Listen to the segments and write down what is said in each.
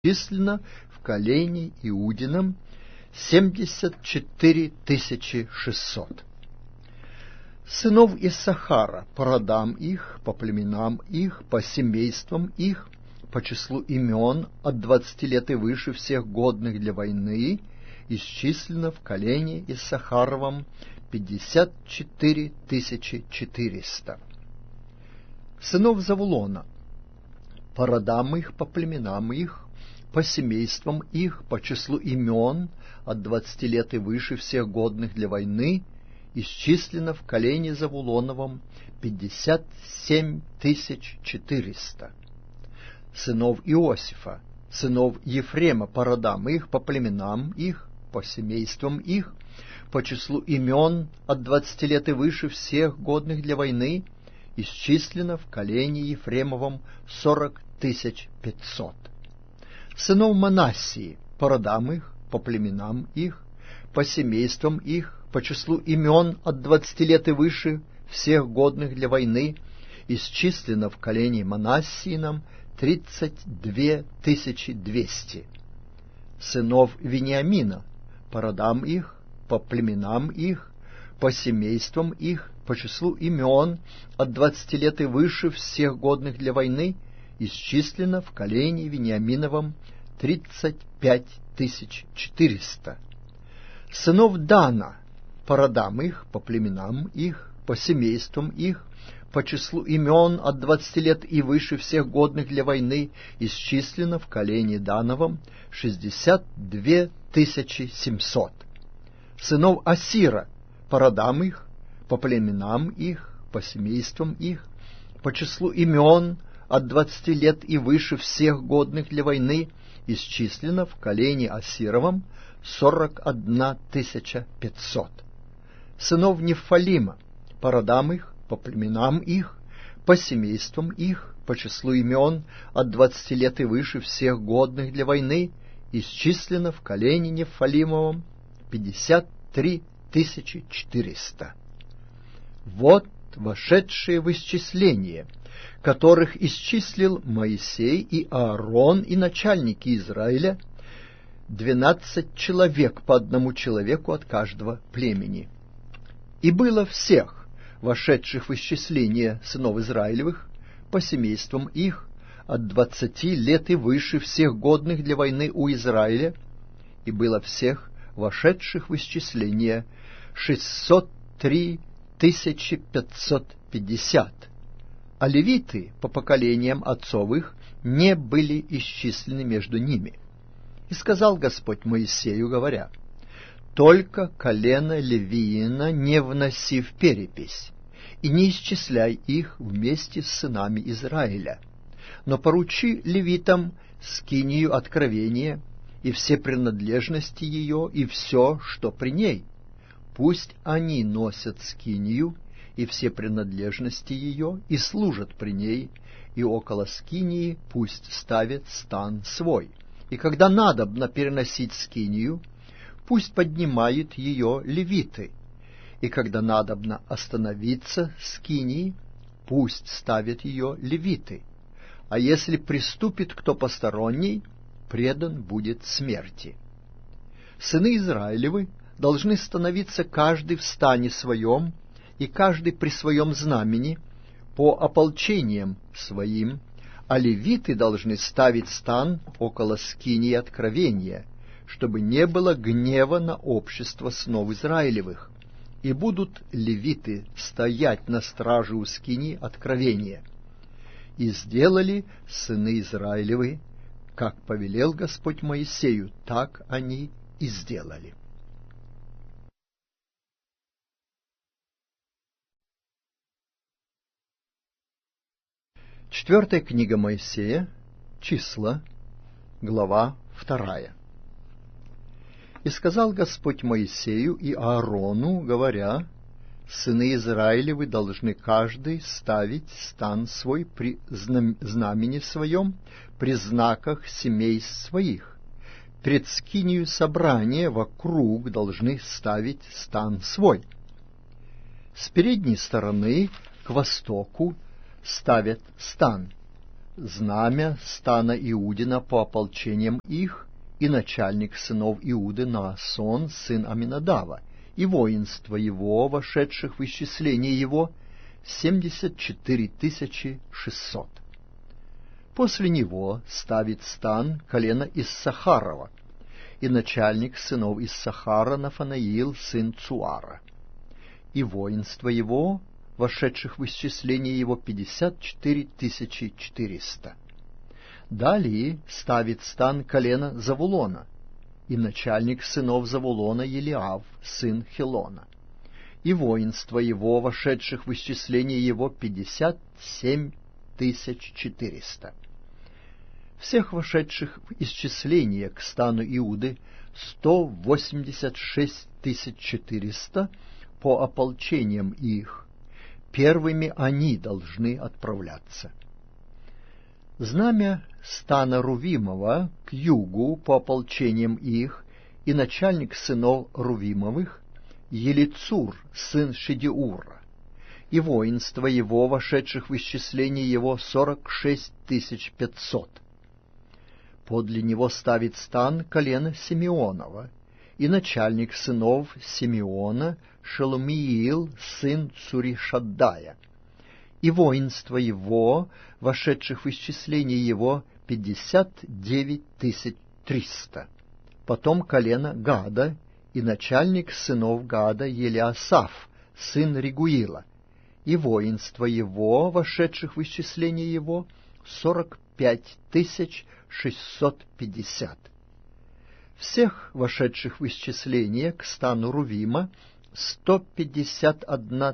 численно в колене Иудином 74 600. Сынов Иссахара по родам их, по племенам их, по семействам их, по числу имен от 20 лет и выше всех годных для войны, исчислено в колене Иссахаровом 54 400. Сынов Завулона по родам их, по племенам их, по семействам их, по числу имен от 20 лет и выше всех годных для войны, исчислено в колене Завулоновом 57 400. Сынов Иосифа, сынов Ефрема по родам их, по племенам их, по семействам их, по числу имен от 20 лет и выше всех годных для войны, исчислено в колене Ефремовом 40 500. Сынов Манассии по родам их, по племенам их, по семействам их, по числу имен от 20 лет и выше всех годных для войны, исчислено в колене Манассиином 32 200. Сынов Вениамина по родам их, по племенам их, по семействам их, по числу имен от 20 лет и выше всех годных для войны, исчислено в колене Вениаминовом 35 400. Сынов Дана по родам их, по племенам их, по семействам их, по числу имен от 20 лет и выше всех годных для войны, исчислено в колене Дановом 62 700. Сынов Асира по родам их, по племенам их, по семействам их, по числу имен от 20 лет и выше всех годных для войны, исчислено в колене Асировом 41 500. Сынов Нефалима по родам их, по племенам их, по семействам их, по числу имен от 20 лет и выше всех годных для войны, исчислено в колене Нефалимовом 53 400. Вот вошедшие в исчисление, которых исчислил Моисей и Аарон и начальники Израиля, 12 человек по одному человеку от каждого племени. И было всех, вошедших в исчисление сынов Израилевых, по семействам их, от 20 лет и выше всех годных для войны у Израиля, и было всех, вошедших в исчисление, 603 550, а левиты по поколениям отцов их не были исчислены между ними. И сказал Господь Моисею, говоря: «Только колено Левиина не вноси в перепись, и не исчисляй их вместе с сынами Израиля, но поручи левитам скинию откровения и все принадлежности ее и все, что при ней. Пусть они носят скинию и все принадлежности ее и служат при ней, и около скинии пусть ставят стан свой. И когда надобно переносить скинию, пусть поднимают ее левиты, и когда надобно остановиться скинии, пусть ставят ее левиты. А если приступит кто посторонний, предан будет смерти. Сыны Израилевы должны становиться каждый в стане своем, и каждый при своем знамени, по ополчениям своим, а левиты должны ставить стан около скинии откровения, чтобы не было гнева на общество сынов Израилевых, и будут левиты стоять на страже у скинии откровения. И сделали сыны Израилевы, как повелел Господь Моисею, так они и сделали. Четвертая книга Моисея, Числа, глава 2. «И сказал Господь Моисею и Аарону, говоря: сыны Израилевы должны каждый ставить стан свой при знамени своем, при знаках семей своих. Пред скинию собрания вокруг должны ставить стан свой. С передней стороны к востоку ставят стан, знамя стана Иудина по ополчениям их, и начальник сынов Иуды Наасон, сын Аминадава, и воинство его, вошедших в исчисление его, 74 600. После него ставит стан колено Иссахарова, и начальник сынов Иссахара Нафанаил, сын Цуара, и воинство его, вошедших в исчисление его, 54 400. Далее ставит стан колено Завулона, и начальник сынов Завулона Елиав, сын Хилона, и воинство его, вошедших в исчисление его, 57 400. Всех вошедших в исчисление к стану Иуды 186 400 по ополчениям их. Первыми они должны отправляться. Знамя стана Рувимова к югу по ополчениям их, и начальник сынов Рувимовых Елицур, сын Шедеура, и воинство его, вошедших в исчисление его, 46 500. Подле него ставит стан колено Симеонова, и начальник сынов Симеона Шелумиил, сын Цуришаддая, и воинство его, вошедших в исчисление его, 59 300. Потом колено Гада, и начальник сынов Гада Елиасаф, сын Регуила, и воинство его, вошедших в исчисление его, 45 650. Всех вошедших в исчисление к стану Рувима 151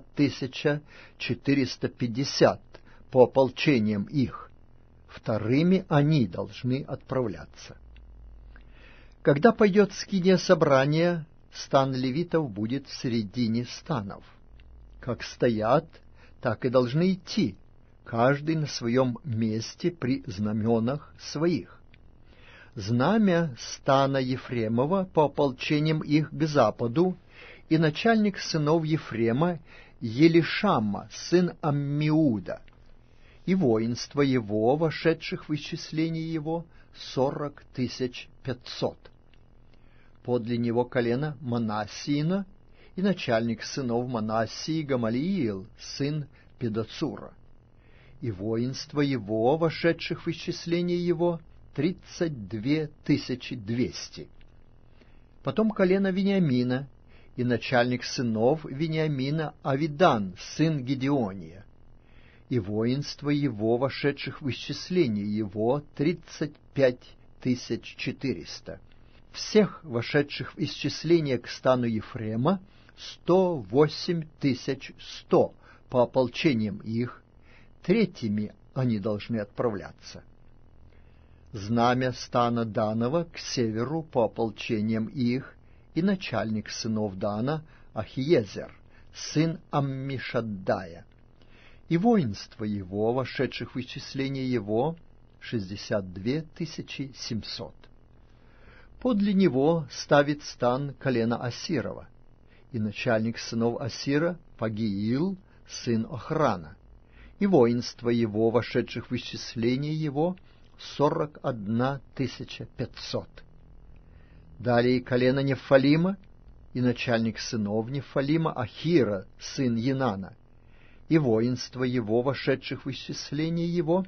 450 по ополчениям их. Вторыми они должны отправляться. Когда пойдет скиния собрания, стан левитов будет в середине станов. Как стоят, так и должны идти, каждый на своем месте при знаменах своих. Знамя стана Ефремова по ополчениям их к западу, и начальник сынов Ефрема Елишамма, сын Аммиуда, и воинство его, вошедших в исчисление его, 40 500. Подле него колено Манассиина, и начальник сынов Манассии Гамалиил, сын Педацура, и воинство его, вошедших в исчисление его, 32 200. Потом колено Вениамина, и начальник сынов Вениамина Авидан, сын Гедеония, и воинство его, вошедших в исчисление его, 35 400. Всех вошедших в исчисление к стану Ефрема 108 100 по ополчениям их. Третьими они должны отправляться. Знамя стана Данова к северу по ополчениям их, и начальник сынов Дана Ахиезер, сын Аммишаддая, и воинство его, вошедших в исчисление его, 62 700. Подле него ставит стан колено Асирова, и начальник сынов Асира Пагиил, сын Охрана, и воинство его, вошедших в исчисление его, 41 500. Далее колено Нефалима, и начальник сынов Нефалима Ахира, сын Енана, и воинство его, вошедших в исчисление его,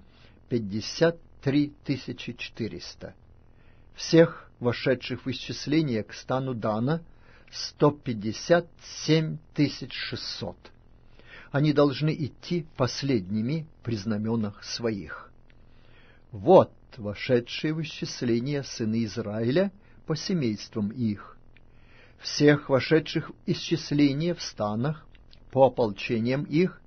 53 400. Всех вошедших в исчисление к стану Дана 157 600. Они должны идти последними при знаменах своих. Вот вошедшие в исчисление сыны Израиля по семействам их. Всех вошедших в исчисление в станах по ополчениям их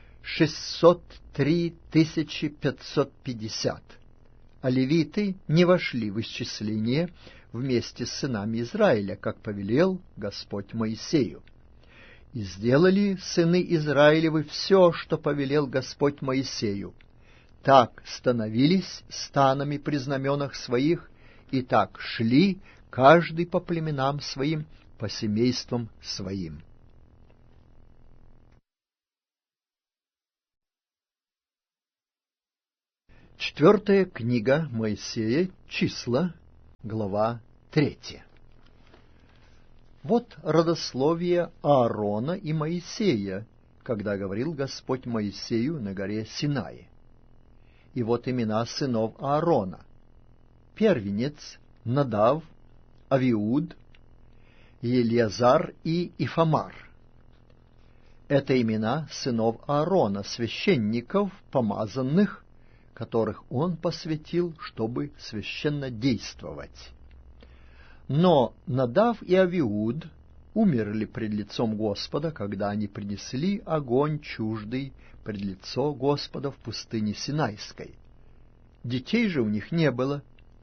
603 550, а левиты не вошли в исчисление вместе с сынами Израиля, как повелел Господь Моисею. И сделали сыны Израилевы все, что повелел Господь Моисею. Так становились станами при знаменах своих, и так шли каждый по племенам своим, по семействам своим. Четвертая книга Моисея, Числа, глава 3. Вот родословие Аарона и Моисея, когда говорил Господь Моисею на горе Синай. И вот имена сынов Аарона. Первенец Надав, Авиуд, Елиазар и Ифамар. Это имена сынов Аарона, священников, помазанных, которых он посвятил, чтобы священно действовать. Но Надав и Авиуд умерли пред лицом Господа, когда они принесли огонь чуждый пред лицо Господа в пустыне Синайской. Детей же у них не было,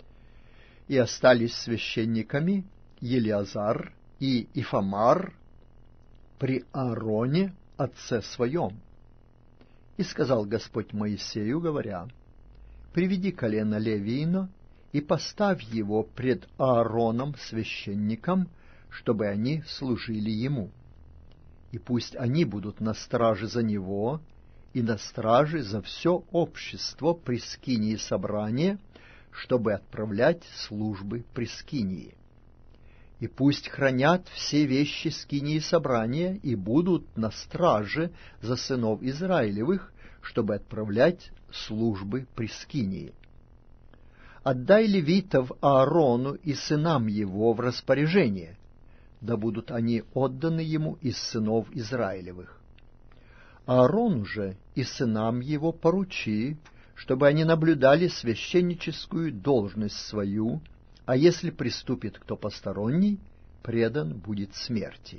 и остались священниками Елиазар и Ифамар при Аароне, отце своем. И сказал Господь Моисею, говоря: «Приведи колено Левиина и поставь его пред Аароном священником, чтобы они служили ему. И пусть они будут на страже за него и на страже за все общество при скинии собрания, чтобы отправлять службы при скинии. И пусть хранят все вещи скинии собрания и будут на страже за сынов Израилевых, чтобы отправлять службы при скинии. Отдай левитов Аарону и сынам его в распоряжение, да будут они отданы ему из сынов Израилевых. Аарону же и сынам его поручи, чтобы они наблюдали священническую должность свою, а если приступит кто посторонний, предан будет смерти».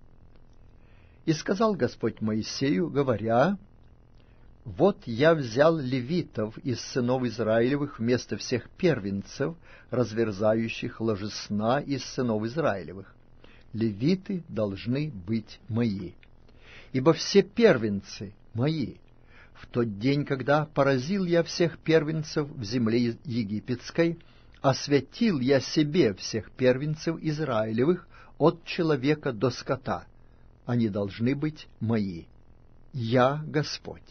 И сказал Господь Моисею, говоря: «Вот я взял левитов из сынов Израилевых вместо всех первенцев, разверзающих ложесна из сынов Израилевых. Левиты должны быть мои, ибо все первенцы мои. В тот день, когда поразил я всех первенцев в земле египетской, освятил я себе всех первенцев Израилевых от человека до скота. Они должны быть мои. Я Господь».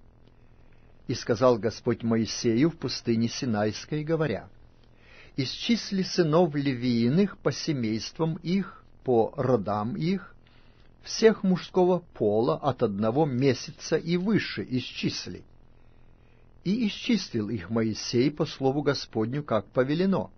И сказал Господь Моисею в пустыне Синайской, говоря: «Исчисли сынов Левииных по семействам их, по родам их, всех мужского пола от 1 месяца и выше исчисли». И исчислил их Моисей по слову Господню, как повелено.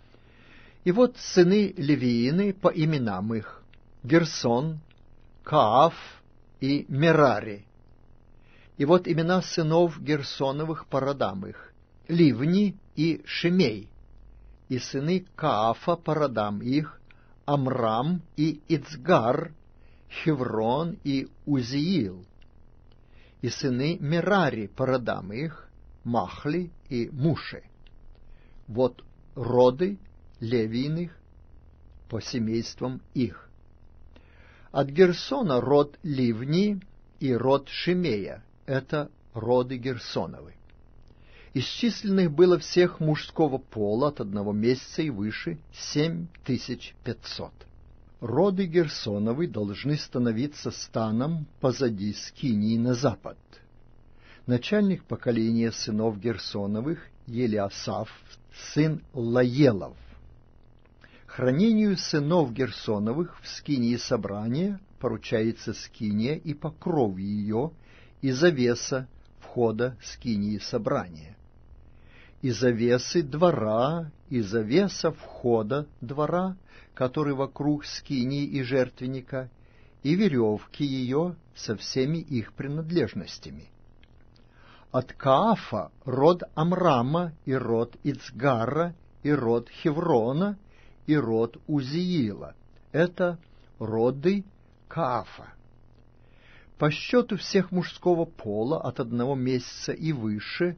И вот сыны Левиины по именам их: Герсон, Кааф и Мерари. И вот имена сынов Герсоновых по родам их: Ливни и Шимей. И сыны Каафа по родам их: Амрам и Ицгар, Хеврон и Узиил. И сыны Мерари по родам их: Махли и Муши. Вот роды Левииных по семействам их. От Герсона род Ливни и род Шимея — это роды Герсоновы. Исчисленных было всех мужского пола от 1 месяца и выше 7500. Роды Герсоновы должны становиться станом позади скинии на запад. Начальник поколения сынов Герсоновых — Елиасаф, сын Лаелов. Хранению сынов Герсоновых в скинии собрания поручается скиния и покров ее, и завеса входа скинии собрания, и завесы двора, и завеса входа двора, который вокруг скинии и жертвенника, и веревки ее со всеми их принадлежностями. От Каафа род Амрама, и род Ицгара, и род Хеврона, и род Узиила. Это роды Каафа. По счету всех мужского пола от 1 месяца и выше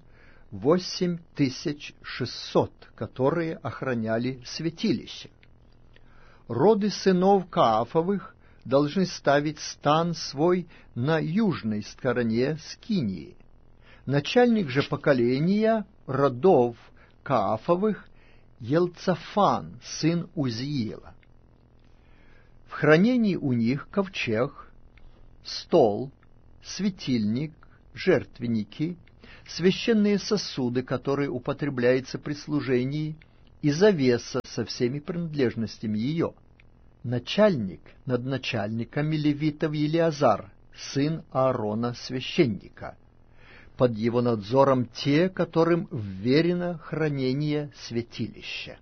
8600, которые охраняли святилище. Роды сынов Каафовых должны ставить стан свой на южной стороне скинии. Начальник же поколения родов Каафовых — Елцафан, сын Узиила. В хранении у них ковчег, стол, светильник, жертвенники, священные сосуды, которые употребляются при служении, и завеса со всеми принадлежностями ее. Начальник над начальниками левитов Елиазар, сын Аарона священника. Под его надзором те, которым вверено хранение святилища.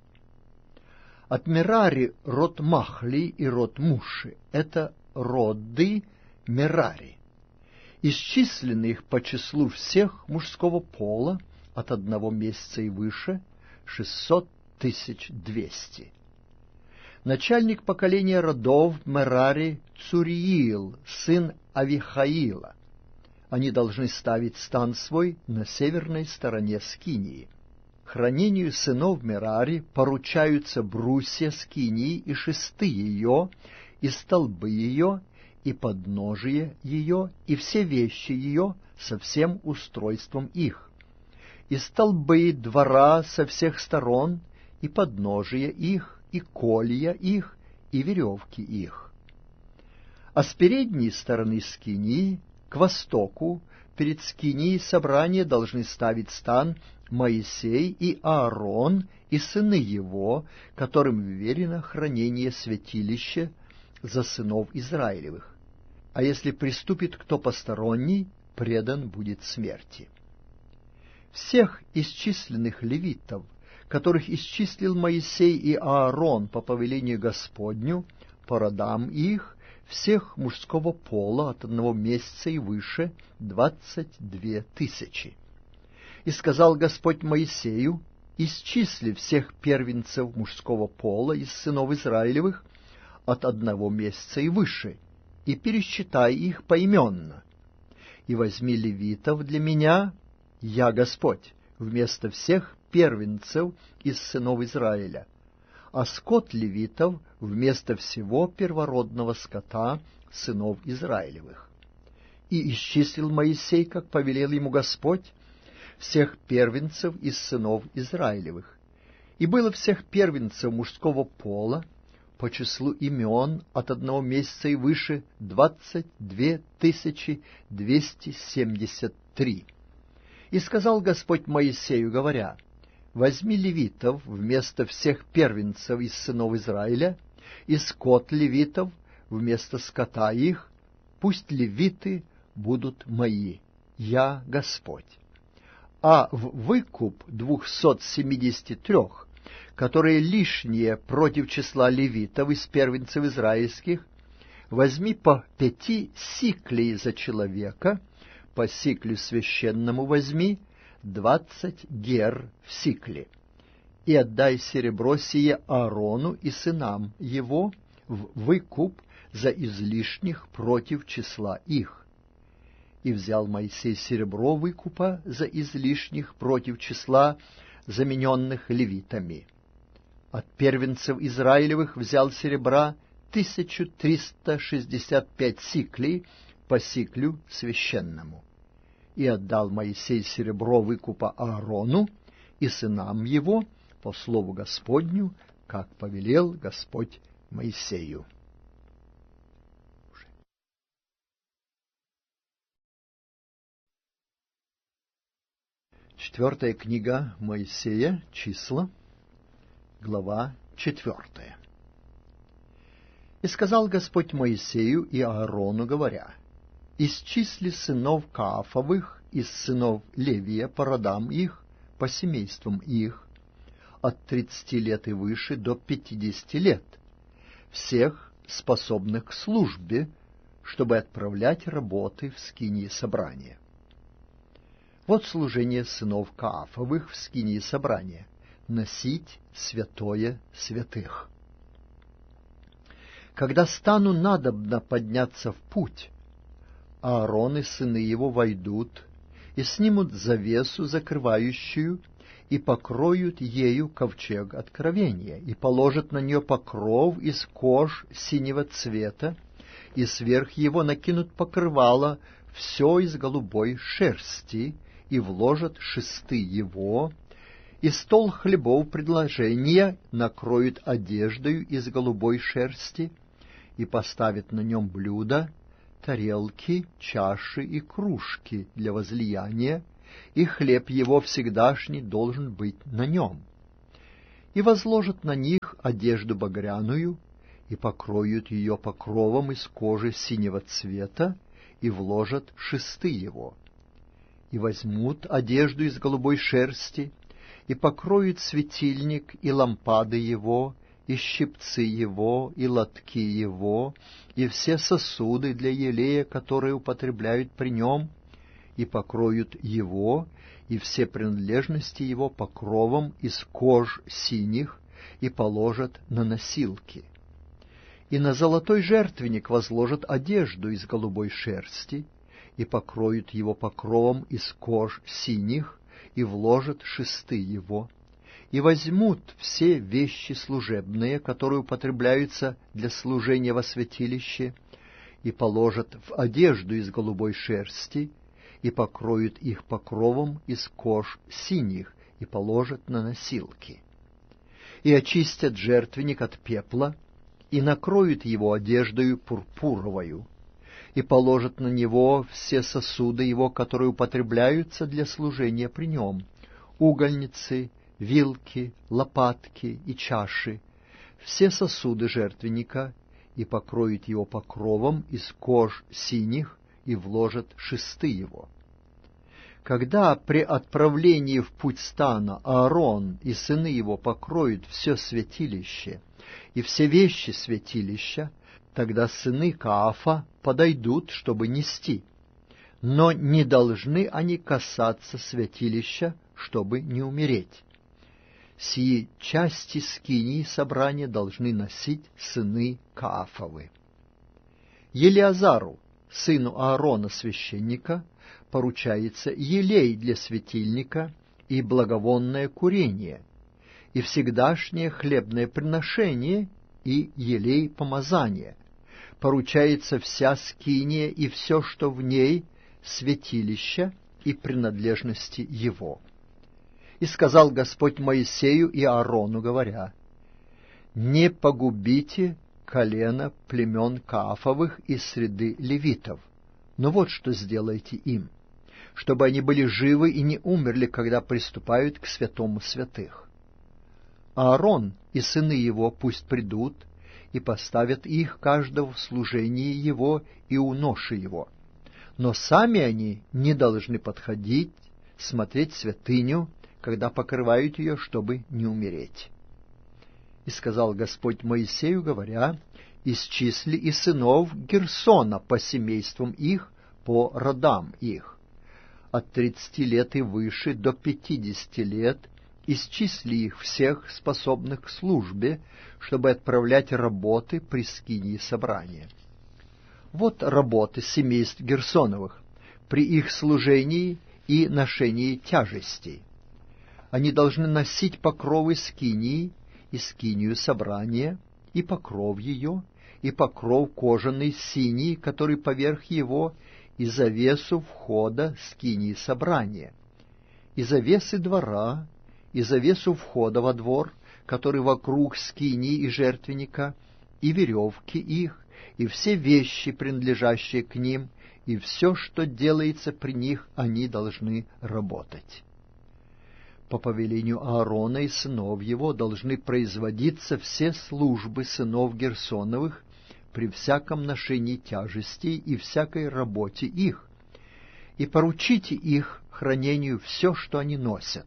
От Мерари род Махли и род Муши — это роды Мерари. Исчисленных по числу всех мужского пола от 1 месяца и выше 600 200. Начальник поколения родов Мерари Цуриил, сын Авихаила. Они должны ставить стан свой на северной стороне скинии. Хранению сынов Мерари поручаются брусья скинии и шесты ее, и столбы ее, и подножие ее, и все вещи ее со всем устройством их, и столбы двора со всех сторон, и подножие их, и колья их, и веревки их. А с передней стороны скинии, к востоку, перед скинией собрания должны ставить стан Моисей и Аарон и сыны его, которым верено хранение святилища за сынов Израилевых. А если приступит кто посторонний, предан будет смерти. Всех исчисленных левитов, которых исчислил Моисей и Аарон по повелению Господню, по родам их, всех мужского пола от 1 месяца и выше 22 000. И сказал Господь Моисею: исчисли всех первенцев мужского пола из сынов Израилевых от 1 месяца и выше, и пересчитай их поименно. И возьми левитов для меня, я Господь, вместо всех первенцев из сынов Израиля, а скот левитов вместо всего первородного скота сынов Израилевых. И исчислил Моисей, как повелел ему Господь, всех первенцев из сынов Израилевых. И было всех первенцев мужского пола по числу имен от 1 месяца и выше 22 273. И сказал Господь Моисею, говоря: возьми левитов вместо всех первенцев из сынов Израиля, и скот левитов вместо скота их, пусть левиты будут мои, я Господь. А в выкуп 273, которые лишние против числа левитов из первенцев израильских, возьми по 5 сиклей за человека, по сиклю священному возьми 20 гер в сикле, и отдай серебро сие Аарону и сынам его в выкуп за излишних против числа их. И взял Моисей серебро выкупа за излишних против числа замененных левитами. От первенцев Израилевых взял серебра 1365 сиклей по сиклю священному. И отдал Моисей серебро выкупа Аарону и сынам его по слову Господню, как повелел Господь Моисею. Четвертая книга Моисея, числа, глава 4. И сказал Господь Моисею и Аарону, говоря: исчисли сынов Каафовых из сынов Левия по родам их, по семействам их, от 30 лет и выше до 50 лет, всех способных к службе, чтобы отправлять работы в скинии собрания. Вот служение сынов Каафовых в скинии собрания — носить святое святых. Когда стану надобно подняться в путь, Аарон и сыны его войдут и снимут завесу, закрывающую, и покроют ею ковчег откровения, и положат на нее покров из кож синего цвета, и сверх его накинут покрывало все из голубой шерсти, и вложат шесты его, и стол хлебов предложения накроют одеждою из голубой шерсти, и поставят на нем блюда, тарелки, чаши и кружки для возлияния, и хлеб его всегдашний должен быть на нем. И возложат на них одежду багряную, и покроют ее покровом из кожи синего цвета, и вложат шесты его. И возьмут одежду из голубой шерсти, и покроют светильник, и лампады его, и щипцы его, и лотки его, и все сосуды для елея, которые употребляют при нем, и покроют его, и все принадлежности его покровом из кож синих, и положат на носилки. И на золотой жертвенник возложат одежду из голубой шерсти, и покроют его покровом из кож синих, и вложат шесты его, и возьмут все вещи служебные, которые употребляются для служения во святилище, и положат в одежду из голубой шерсти, и покроют их покровом из кож синих, и положат на носилки. И очистят жертвенник от пепла, и накроют его одеждою пурпуровою, и положат на него все сосуды его, которые употребляются для служения при нем, угольницы, вилки, лопатки и чаши, все сосуды жертвенника, и покроют его покровом из кож синих, и вложат шесты его. Когда при отправлении в путь стана Аарон и сыны его покроют все святилище и все вещи святилища, тогда сыны Каафа подойдут, чтобы нести. Но не должны они касаться святилища, чтобы не умереть. Сии части скинии собрания должны носить сыны Каафовы. Елиазару, сыну Аарона священника, поручается елей для светильника и благовонное курение, и всегдашнее хлебное приношение, и елей помазания. Поручается вся скиния и все, что в ней, святилище и принадлежности его. И сказал Господь Моисею и Аарону, говоря: «Не погубите колено племен Каафовых из среды левитов, но вот что сделайте им, чтобы они были живы и не умерли, когда приступают к святому святых. Аарон и сыны его пусть придут и поставят их каждого в служении его и у ноши его, но сами они не должны подходить, смотреть святыню, когда покрывают ее, чтобы не умереть». И сказал Господь Моисею, говоря: «Исчисли и сынов Герсона по семействам их, по родам их. От 30 лет и выше до 50 лет исчисли их всех, способных к службе, чтобы отправлять работы при скинии собрания. Вот работы семейств Герсоновых при их служении и ношении тяжестей. Они должны носить покровы скинии и скинию собрания, и покров ее, и покров кожаный синий, который поверх его, и завесу входа скинии собрания, и завесы двора, и завесу входа во двор, который вокруг скинии и жертвенника, и веревки их, и все вещи, принадлежащие к ним, и все, что делается при них, они должны работать. По повелению Аарона и сынов его должны производиться все службы сынов Герсоновых при всяком ношении тяжестей и всякой работе их, и поручите их хранению все, что они носят.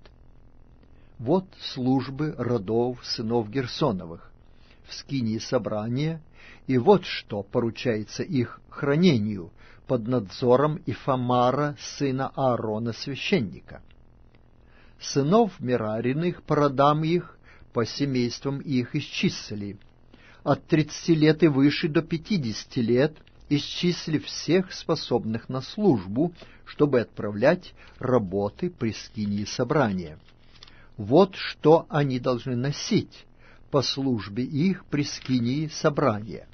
Вот службы родов сынов Герсоновых в скинии собрания, и вот что поручается их хранению под надзором Ифамара, сына Аарона, священника. Сынов Мерариных по родам их, по семействам их исчислили. От 30 лет и выше до 50 лет исчислили всех способных на службу, чтобы отправлять работы при скинии собрания. Вот что они должны носить по службе их при скинии собрания: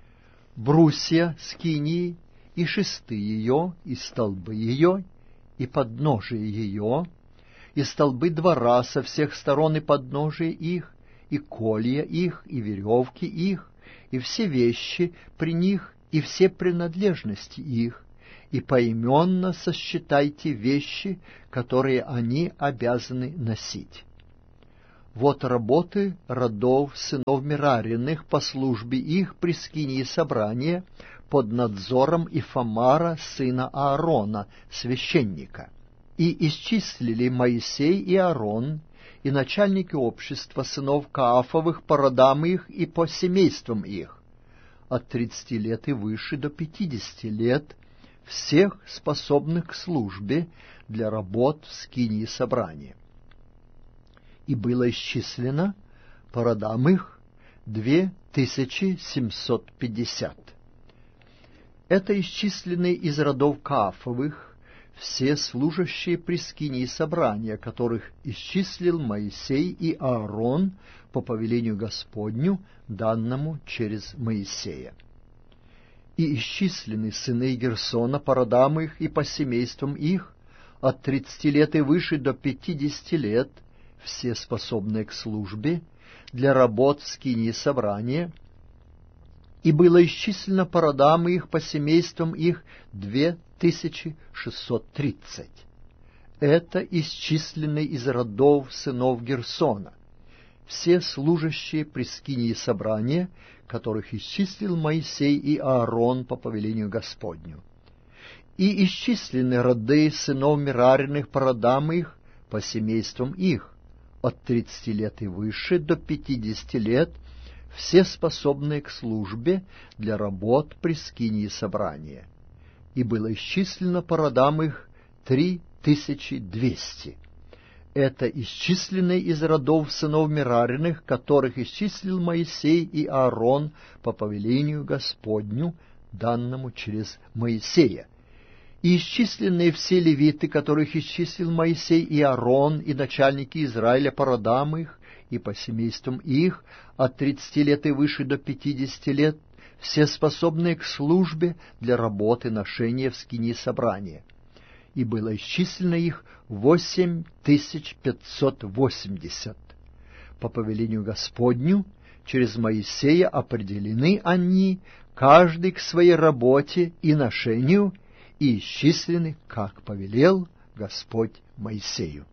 брусья скинии, и шесты ее, и столбы ее, и подножие ее, и столбы двора со всех сторон и подножия их, и колья их, и веревки их, и все вещи при них, и все принадлежности их, и поименно сосчитайте вещи, которые они обязаны носить. Вот работы родов сынов Мерариных по службе их при скинии собрания под надзором Ифамара, сына Аарона, священника. И исчислили Моисей и Аарон, и начальники общества сынов Каафовых по родам их и по семействам их, от 30 лет и выше до 50 лет, всех способных к службе для работ в скинии собрания. И было исчислено по родам их 2750. Это исчисленные из родов Каафовых все служащие при скинии собрания, которых исчислил Моисей и Аарон по повелению Господню, данному через Моисея. И исчислены сыны Герсона по родам их и по семействам их, от 30 лет и выше до 50 лет, все способные к службе для работ в скинии собрания, и было исчислено по родам их, по семействам их 2630. Это исчисленные из родов сынов Герсона, все служащие при скинии собрания, которых исчислил Моисей и Аарон по повелению Господню. И исчислены роды сынов Мерариных по родам их, по семействам их, от 30 лет и выше до 50 лет, все способные к службе для работ при скинии собрания. И было исчислено по родам их 3200. Это исчисленные из родов сынов Мерариных, которых исчислил Моисей и Аарон по повелению Господню, данному через Моисея. И исчисленные все левиты, которых исчислил Моисей и Аарон, и начальники Израиля по родам их и по семействам их, от 30 лет и выше до 50 лет, все способные к службе для работы ношения в скинии собрания. И было исчислено их 8580. По повелению Господню, через Моисея определены они, каждый к своей работе и ношению, и исчислены, как повелел Господь Моисею.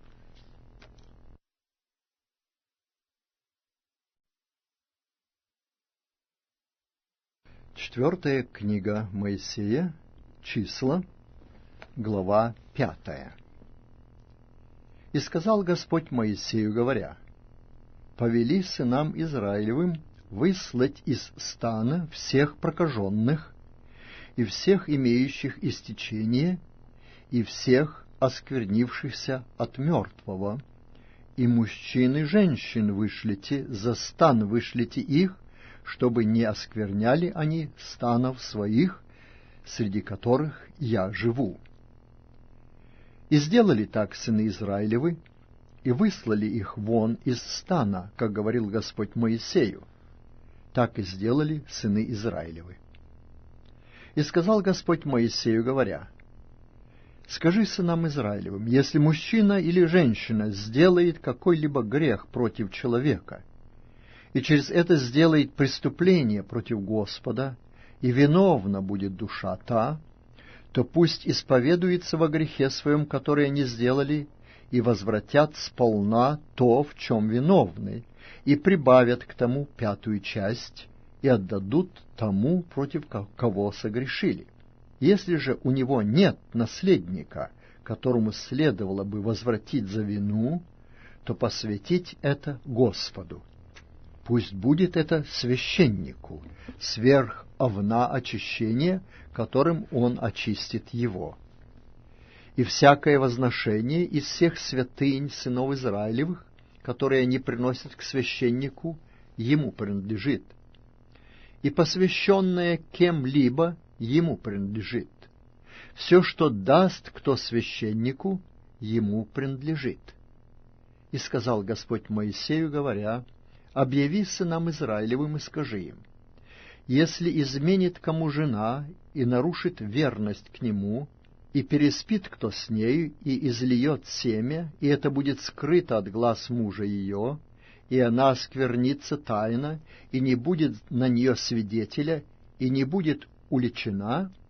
Четвертая книга Моисея, Числа, глава 5. «И сказал Господь Моисею, говоря: повели сынам Израилевым выслать из стана всех прокаженных, и всех имеющих истечение, и всех осквернившихся от мертвого, и мужчин и женщин вышлите, за стан вышлите их, чтобы не оскверняли они станов своих, среди которых я живу. И сделали так сыны Израилевы, и выслали их вон из стана, как говорил Господь Моисею. Так и сделали сыны Израилевы. И сказал Господь Моисею, говоря: скажи сынам Израилевым, если мужчина или женщина сделает какой-либо грех против человека, и через это сделает преступление против Господа, и виновна будет душа та, то пусть исповедуется во грехе своем, который они сделали, и возвратят сполна то, в чем виновны, и прибавят к тому 5 часть, и отдадут тому, против кого согрешили. Если же у него нет наследника, которому следовало бы возвратить за вину, то посвятить это Господу. Пусть будет это священнику, сверх овна очищения, которым он очистит его. И всякое возношение из всех святынь сынов Израилевых, которые они приносят к священнику, ему принадлежит. И посвященное кем-либо ему принадлежит. Все, что даст кто священнику, ему принадлежит. И сказал Господь Моисею, говоря: объяви сынам Израилевым и скажи им: если изменит кому жена и нарушит верность к нему, и переспит кто с нею, и излиет семя, и это будет скрыто от глаз мужа ее, и она осквернится тайно, и не будет на нее свидетеля, и не будет уличена,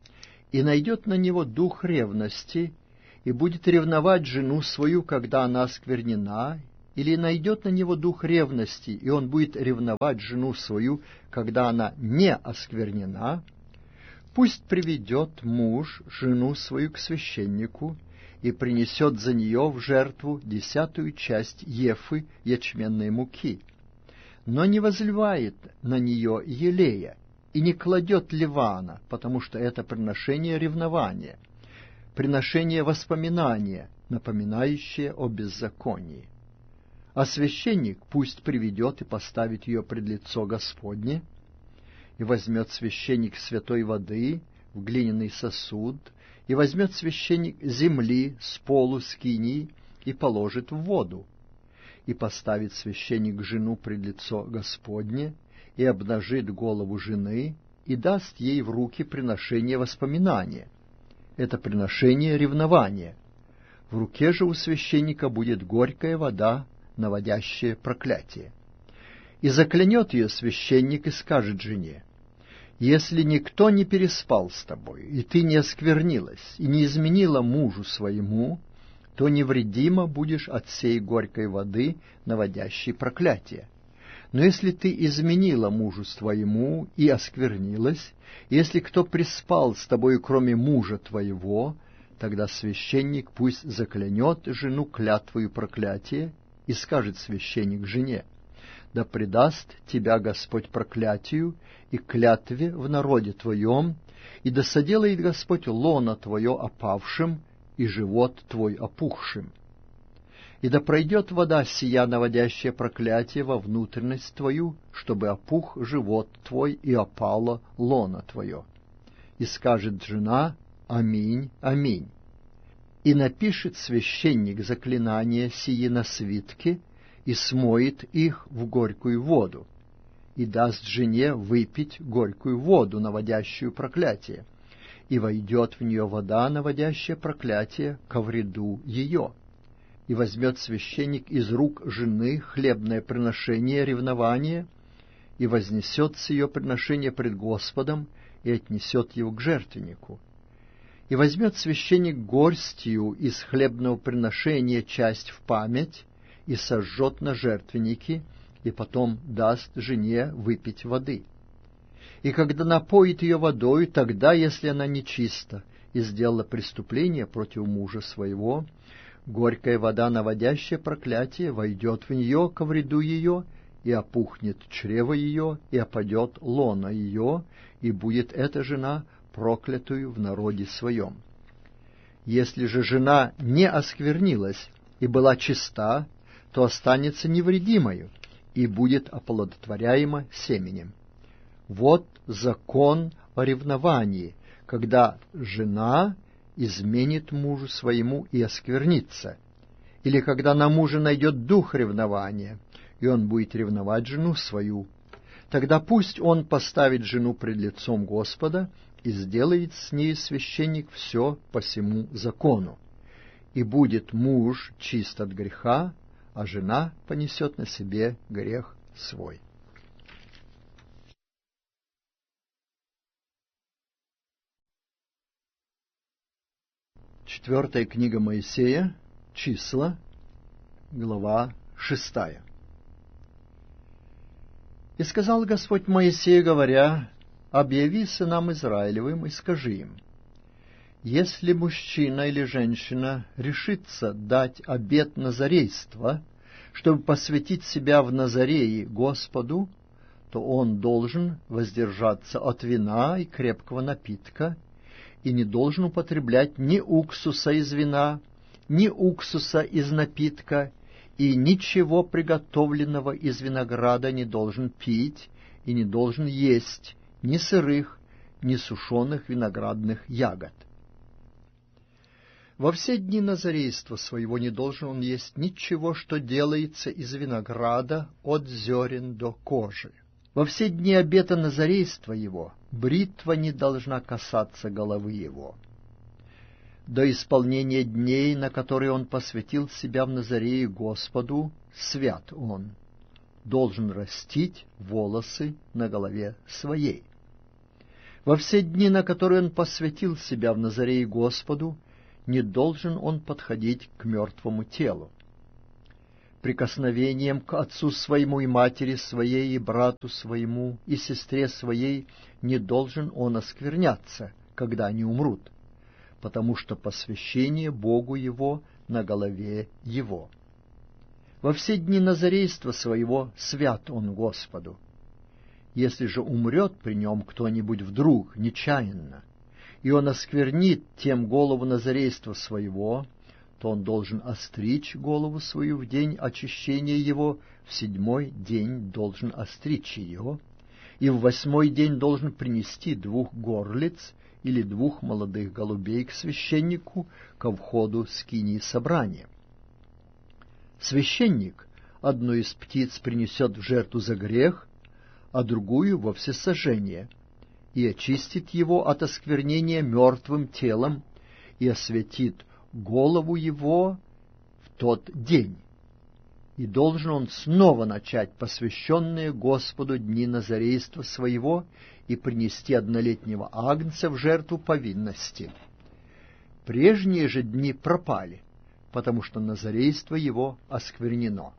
и найдет на него дух ревности, и будет ревновать жену свою, когда она осквернена, или найдет на него дух ревности, и он будет ревновать жену свою, когда она не осквернена, пусть приведет муж жену свою к священнику и принесет за нее в жертву 10 часть ефы ячменной муки, но не возливает на нее елея и не кладет ливана, потому что это приношение ревнования, приношение воспоминания, напоминающее о беззаконии. А священник пусть приведет и поставит ее пред лицо Господне, и возьмет священник святой воды в глиняный сосуд, и возьмет священник земли с полу скинии и положит в воду, и поставит священник жену пред лицо Господне, и обнажит голову жены, и даст ей в руки приношение воспоминания. Это приношение ревнования. В руке же у священника будет горькая вода, наводящее проклятие. И заклянет ее священник и скажет жене: «Если никто не переспал с тобой, и ты не осквернилась, и не изменила мужу своему, то невредимо будешь от сей горькой воды, наводящей проклятие. Но если ты изменила мужу своему и осквернилась, если кто приспал с тобой, кроме мужа твоего, тогда священник пусть заклянет жену клятвою проклятия, и скажет священник жене: да предаст тебя Господь проклятию и клятве в народе твоем, и да соделает Господь лоно твое опавшим и живот твой опухшим. И да пройдет вода сия, наводящая проклятие, во внутренность твою, чтобы опух живот твой и опало лоно твое. И скажет жена: аминь, аминь. И напишет священник заклинания сии на свитке, и смоет их в горькую воду, и даст жене выпить горькую воду, наводящую проклятие, и войдет в нее вода, наводящая проклятие, ко вреду ее. И возьмет священник из рук жены хлебное приношение ревнования, и вознесет с ее приношение пред Господом, и отнесет его к жертвеннику. И возьмет священник горстью из хлебного приношения часть в память, и сожжет на жертвеннике, и потом даст жене выпить воды. И когда напоит ее водою, тогда, если она нечиста и сделала преступление против мужа своего, горькая вода, наводящая проклятие, войдет в нее ко вреду ее, и опухнет чрево ее, и опадет лона ее, и будет эта жена проклятую в народе своем. Если же жена не осквернилась и была чиста, то останется невредимою и будет оплодотворяема семенем. Вот закон о ревновании, когда жена изменит мужу своему и осквернится, или когда на мужа найдет дух ревнования, и он будет ревновать жену свою. Тогда пусть он поставит жену пред лицом Господа и сделает с ней священник все по сему закону. И будет муж чист от греха, а жена понесет на себе грех свой. Четвертая книга Моисея, Числа, глава 6. «И сказал Господь Моисею, говоря: объяви сынам Израилевым и скажи им: если мужчина или женщина решится дать обет назарейства, чтобы посвятить себя в Назареи Господу, то он должен воздержаться от вина и крепкого напитка, и не должен употреблять ни уксуса из вина, ни уксуса из напитка, и ничего приготовленного из винограда не должен пить, и не должен есть ни сырых, ни сушеных виноградных ягод. Во все дни назарейства своего не должен он есть ничего, что делается из винограда от зерен до кожи. Во все дни обета назарейства его бритва не должна касаться головы его. До исполнения дней, на которые он посвятил себя в Назарее Господу, свят он, должен растить волосы на голове своей. Во все дни, на которые он посвятил себя в Назарее Господу, не должен он подходить к мертвому телу. Прикосновением к отцу своему и матери своей, и брату своему, и сестре своей не должен он оскверняться, когда они умрут, потому что посвящение Богу его на голове его. Во все дни назарейства своего свят он Господу. Если же умрет при нем кто-нибудь вдруг, нечаянно, и он осквернит тем голову назарейства своего, то он должен остричь голову свою в день очищения его, в 7-й день должен остричь ее, и в 8-й день должен принести 2 горлиц или 2 молодых голубей к священнику ко входу скинии собрания. Священник одну из птиц принесет в жертву за грех, а другую во всесожжение, и очистит его от осквернения мертвым телом, и осветит голову его в тот день. И должен он снова начать посвященные Господу дни назарейства своего и принести 1-летнего агнца в жертву повинности. Прежние же дни пропали, потому что назарейство его осквернено.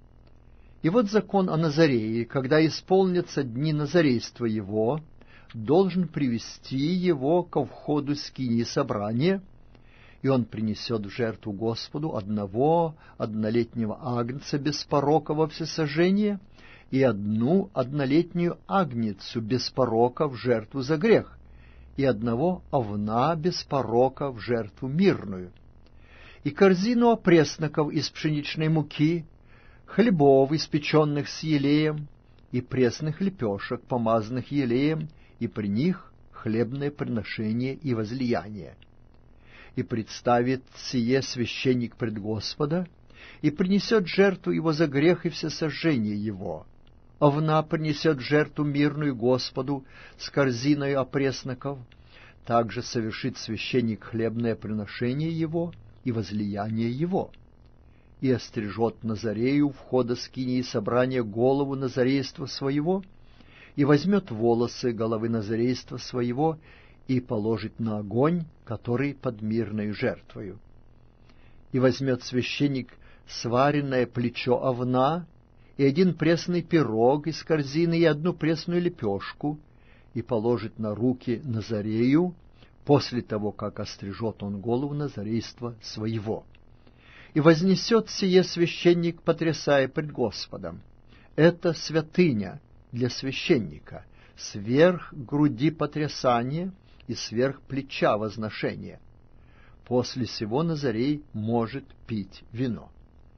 И вот закон о Назарее, когда исполнятся дни назарейства его, должен привести его ко входу скинии собрания, и он принесет в жертву Господу 1-летнего агнца без порока во всесожжение и 1-летнюю агнецу без порока в жертву за грех, и 1 овна без порока в жертву мирную, и корзину опресноков из пшеничной муки, хлебов, испеченных с елеем, и пресных лепешек, помазанных елеем, и при них хлебное приношение и возлияние. И представит сие священник пред Господа, и принесет жертву его за грех и всесожжение его. Овна принесет жертву мирную Господу с корзиной опресноков. Также совершит священник хлебное приношение его и возлияние его. И острижет Назарею входа скинии собрания голову назарейства своего, и возьмет волосы головы назарейства своего, и положит на огонь, который под мирною жертвою. И возьмет священник сваренное плечо овна, и 1 пресный пирог из корзины, и 1 пресную лепешку, и положит на руки Назарею, после того, как острижет он голову назарейства своего. И вознесет сие священник, потрясая пред Господом. Это святыня для священника, сверх груди потрясания и сверх плеча возношения. После сего Назарей может пить вино.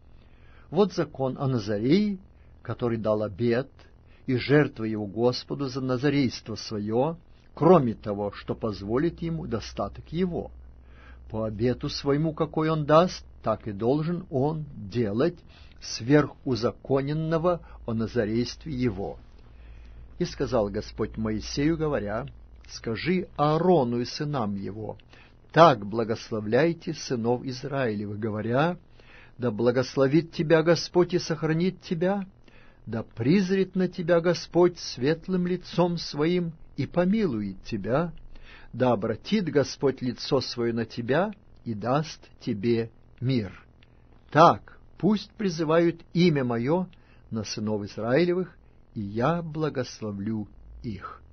Вот закон о Назарее, который дал обет, и жертва его Господу за назарейство свое, кроме того, что позволит ему достаток его. По обету своему, какой он даст, так и должен он делать сверх узаконенного о назарействе его. И сказал Господь Моисею, говоря: «Скажи Аарону и сынам его: так благословляйте сынов Израилевых, говоря: да благословит тебя Господь и сохранит тебя, да призрит на тебя Господь светлым лицом своим и помилует тебя, да обратит Господь лицо свое на тебя и даст тебе мир. Так пусть призывают имя мое на сынов Израилевых, и я благословлю их».